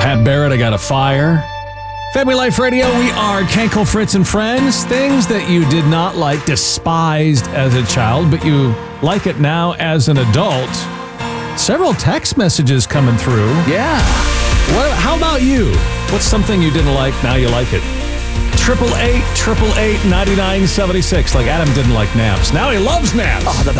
Pat Barrett, I Got a Fire. Family Life Radio, we are Kenkel, Fritz, and Friends. Things that you did not like, despised as a child, but you like it now as an adult. Several text messages coming through. Yeah. How about you? What's something you didn't like, now you like it? 888-888-9976. Like Adam didn't like naps. Now he loves naps. Oh, the